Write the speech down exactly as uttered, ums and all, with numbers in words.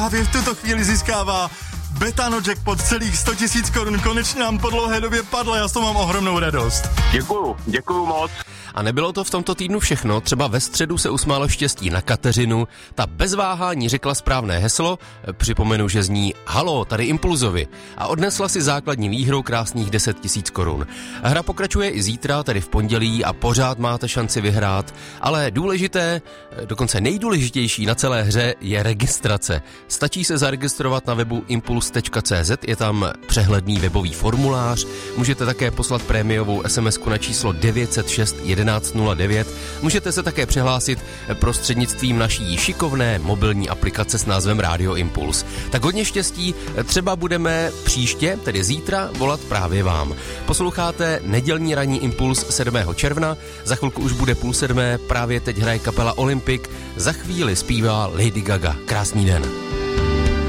Právě v tuto chvíli získává Betano Jackpot celých sto tisíc korun. Konečně nám po dlouhé době padla, já z toho mám ohromnou radost. Děkuju, děkuju moc. A nebylo to v tomto týdnu všechno, třeba ve středu se usmálo štěstí na Kateřinu, ta bez váhání řekla správné heslo, připomenu, že zní halo, tady Impulzovi, a odnesla si základní výhrou krásných deset tisíc korun. Hra pokračuje i zítra, tedy v pondělí, a pořád máte šanci vyhrát, ale důležité, dokonce nejdůležitější na celé hře je registrace. Stačí se zaregistrovat na webu impuls tečka cé zet, je tam přehledný webový formulář, můžete také poslat prémiovou SMSku na číslo devět set šest jedenáct nula devět. Můžete se také přihlásit prostřednictvím naší šikovné mobilní aplikace s názvem Radio Impuls. Tak hodně štěstí, třeba budeme příště, tedy zítra, volat právě vám. Posloucháte nedělní ranní Impuls sedmého června, za chvilku už bude půl sedmé, právě teď hraje kapela Olympic, za chvíli zpívá Lady Gaga. Krásný den.